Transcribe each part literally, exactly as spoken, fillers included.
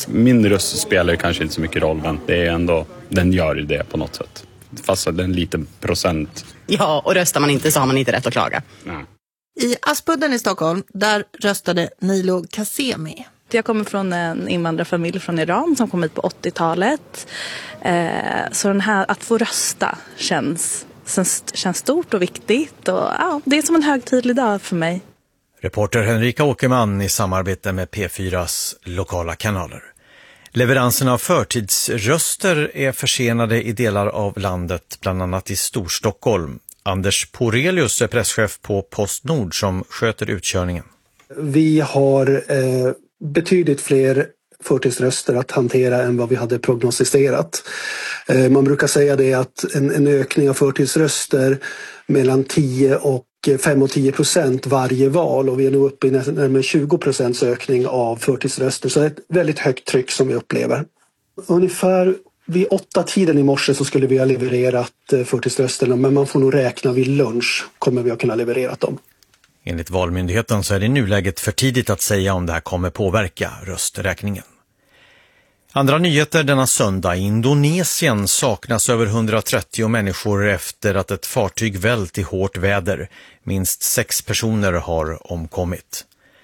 min röst spelar kanske inte så mycket roll, men det är ändå, den gör det på något sätt. Fast det är en liten procent. Ja, och röstar man inte så har man inte rätt att klaga. Nej. I Aspudden i Stockholm, där röstade Nilo Kasemi. Jag kommer från en invandrarfamilj från Iran som kom hit på åttiotalet. Eh, så den här, att få rösta känns, känns stort och viktigt. Och, ja, det är som en högtidlig dag för mig. Reporter Henrika Åkerman i samarbete med P fyras lokala kanaler. Leveransen av förtidsröster är försenade i delar av landet, bland annat i Storstockholm. Anders Porelius är presschef på Postnord som sköter utkörningen. Vi har eh, betydligt fler förtidsröster att hantera än vad vi hade prognostiserat. Eh, man brukar säga det att en, en ökning av förtidsröster mellan tio och fem och tio procent varje val, och vi är nu uppe i närmare tjugo procents ökning av förtidsröster, så det är ett väldigt högt tryck som vi upplever. Ungefär vid åtta tiden i morse så skulle vi ha levererat förtidsrösterna, men man får nog räkna vid lunch kommer vi att kunna leverera dem. Enligt Valmyndigheten så är det i nuläget för tidigt att säga om det här kommer påverka rösträkningen. Andra nyheter denna söndag. I Indonesien saknas över hundratrettio människor efter att ett fartyg vält i hårt väder. Minst sex personer har omkommit.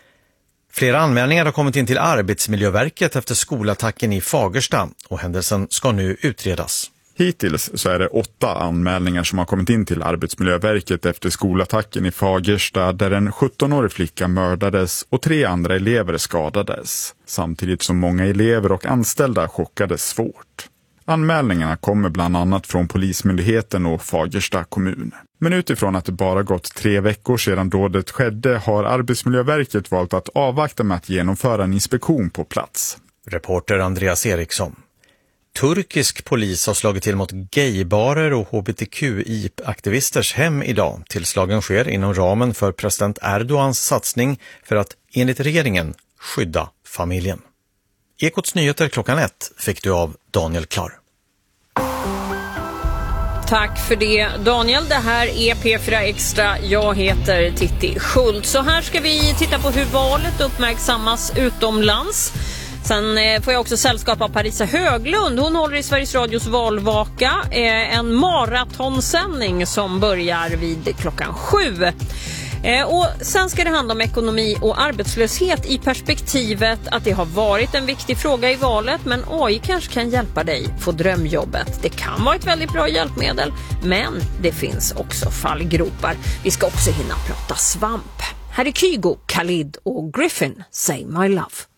Flera anmälningar har kommit in till Arbetsmiljöverket efter skolattacken i Fagersta, och händelsen ska nu utredas. Hittills så är det åtta anmälningar som har kommit in till Arbetsmiljöverket efter skolattacken i Fagersta, där en sjuttonårig flicka mördades och tre andra elever skadades, samtidigt som många elever och anställda chockades svårt. Anmälningarna kommer bland annat från Polismyndigheten och Fagersta kommun. Men utifrån att det bara gått tre veckor sedan dådet skedde har Arbetsmiljöverket valt att avvakta med att genomföra en inspektion på plats. Reporter Andreas Eriksson. Turkisk polis har slagit till mot gaybarer och H B T Q I-aktivisters hem idag. Tillslagen sker inom ramen för president Erdogans satsning för att enligt regeringen skydda familjen. Ekots nyheter klockan ett fick du av Daniel Klar. Tack för det, Daniel. Det här är P fyra Extra. Jag heter Titti Schultz. Så här ska vi titta på hur valet uppmärksammas utomlands. Sen får jag också sällskap av Parisa Höglund. Hon håller i Sveriges Radios valvaka. En maratonsändning som börjar vid klockan sju. Och sen ska det handla om ekonomi och arbetslöshet i perspektivet att det har varit en viktig fråga i valet, men A I kanske kan hjälpa dig få drömjobbet. Det kan vara ett väldigt bra hjälpmedel, men det finns också fallgropar. Vi ska också hinna prata svamp. Här är Kygo, Khalid och Griffin, Say My Love.